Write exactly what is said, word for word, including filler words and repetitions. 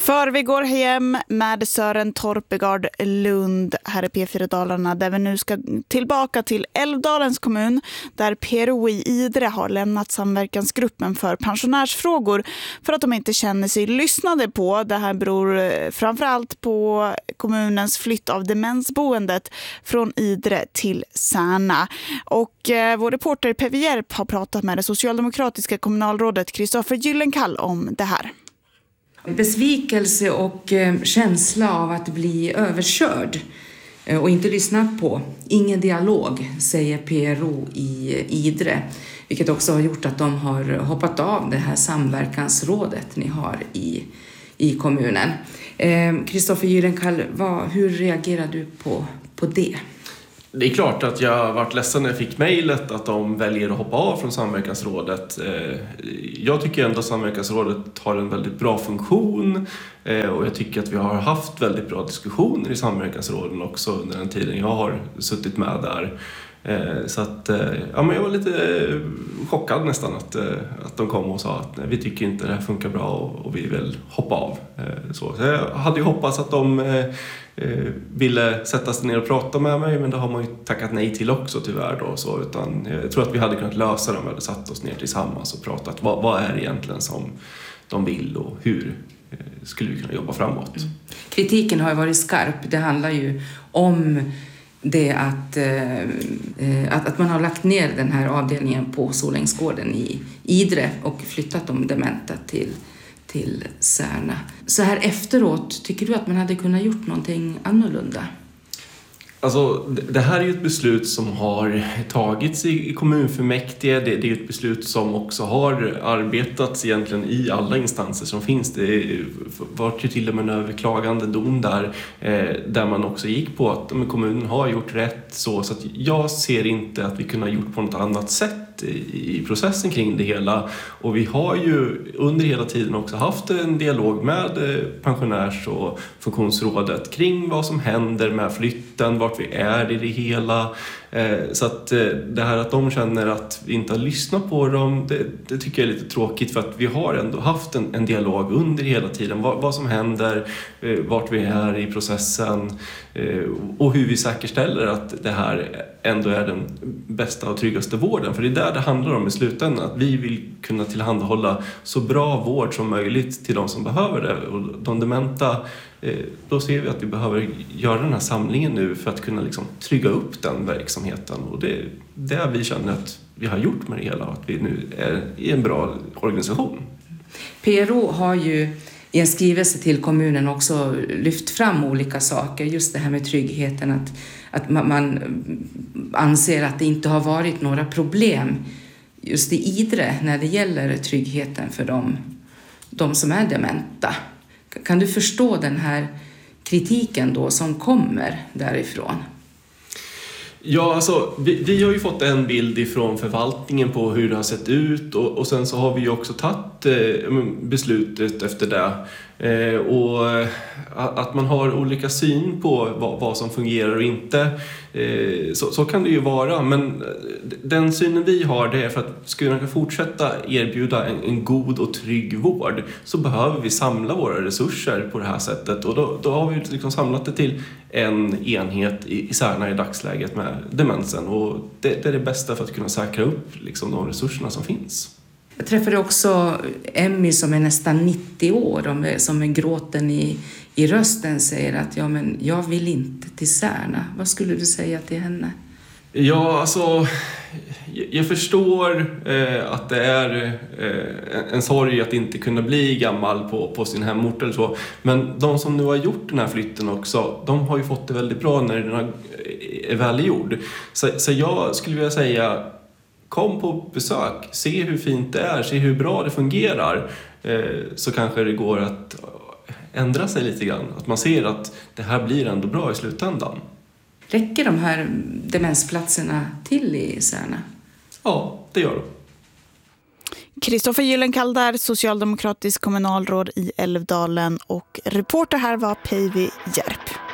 För vi går hem med Sören Torpegard Lund här i P fyra Dalarna, där vi nu ska tillbaka till Älvdalens kommun, där P R O i Idre har lämnat samverkansgruppen för pensionärsfrågor för att de inte känner sig lyssnade på. Det här beror framförallt på kommunens flytt av demensboendet från Idre till Särna. Och eh, vår reporter P V Järp har pratat med det socialdemokratiska kommunalrådet Kristoffer Gyllenkall om det här. Besvikelse och känsla av att bli överkörd och inte lyssnat på. Ingen dialog, säger P R O i Idre. Vilket också har gjort att de har hoppat av det här samverkansrådet ni har i, i kommunen. Kristoffer Gyllenkall, vad, hur reagerar du på, på det? Det är klart att jag varit ledsen när jag fick mejlet att de väljer att hoppa av från samverkansrådet. Jag tycker ändå att samverkansrådet har en väldigt bra funktion och jag tycker att vi har haft väldigt bra diskussioner i samverkansråden också under den tiden jag har suttit med där. Så att, ja, men jag var lite chockad nästan att, att de kom och sa att vi tycker inte det här funkar bra och, och vi vill hoppa av. Så, så jag hade ju hoppats att de eh, ville sätta sig ner och prata med mig, men det har man ju tackat nej till också tyvärr då. Så, utan jag tror att vi hade kunnat lösa dem eller satt oss ner tillsammans och pratat vad, vad är det egentligen som de vill och hur eh, skulle vi kunna jobba framåt. Mm. Kritiken har ju varit skarp. Det handlar ju om det att, eh, att, att man har lagt ner den här avdelningen på Solängsgården i Idre och flyttat de dementa till, till Särna. Så här efteråt, tycker du att man hade kunnat gjort någonting annorlunda? Alltså, det här är ju ett beslut som har tagits i kommunfullmäktige. Det, det är ett beslut som också har arbetats egentligen i alla instanser som finns. Det var ju till och med en överklagande dom där, eh, där man också gick på att men, kommunen har gjort rätt. Så, så att jag ser inte att vi kunde ha gjort på något annat sätt i processen kring det hela. Och vi har ju under hela tiden också haft en dialog med pensionärs- och funktionsrådet kring vad som händer med flytten, vart vi är i det hela. Så att det här att de känner att vi inte har lyssnat på dem, det, det tycker jag är lite tråkigt, för att vi har ändå haft en, en dialog under hela tiden. Vad, vad som händer, vart vi är i processen och hur vi säkerställer att det här ändå är den bästa och tryggaste vården. För det är där det handlar om i slutändan, att vi vill kunna tillhandahålla så bra vård som möjligt till de som behöver det. Och de dementa, då ser vi att vi behöver göra den här samlingen nu för att kunna liksom trygga upp den verksamheten. Och det är det vi känner att vi har gjort med det hela, att vi nu är i en bra organisation. P R O har ju i en skrivelse till kommunen också lyft fram olika saker. Just det här med tryggheten, att, att man anser att det inte har varit några problem just i Idre när det gäller tryggheten för dem, de som är dementa. Kan du förstå den här kritiken då som kommer därifrån? Ja, alltså vi, vi har ju fått en bild ifrån förvaltningen på hur det har sett ut och, och sen så har vi ju också tagit eh, beslutet efter det. Eh, och att man har olika syn på vad, vad som fungerar och inte, eh, så, så kan det ju vara. Men den synen vi har, det är för att ska vi fortsätta erbjuda en, en god och trygg vård, så behöver vi samla våra resurser på det här sättet. Och då, då har vi liksom samlat det till en enhet i, i Särna i dagsläget med demensen. Och det, det är det bästa för att kunna säkra upp liksom, de resurserna som finns. Jag träffade också Emmy som är nästan nittio år, som med gråten i, i rösten säger att ja, men jag vill inte till Särna. Vad skulle du säga till henne? Ja, alltså jag förstår eh, att det är eh, en sorg att inte kunna bli gammal på, på sin hemort eller så. Men de som nu har gjort den här flytten också, de har ju fått det väldigt bra när den är välgjord. Så, så jag skulle vilja säga, kom på besök, se hur fint det är, se hur bra det fungerar, eh, så kanske det går att ändra sig lite grann. Att man ser att det här blir ändå bra i slutändan. Räcker de här demensplatserna till i Särna? Ja, det gör de. Kristoffer Gyllenkall där, socialdemokratisk kommunalråd i Älvdalen, och reporter här var P V Järp.